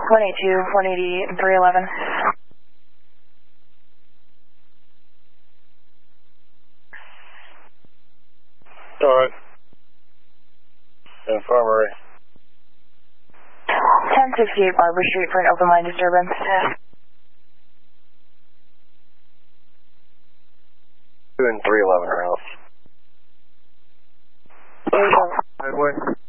182, 180, and 311. Alright. Infirmary. 1068 Barber Street for an open line disturbance. 2 and 311 are out. There you go. Highway.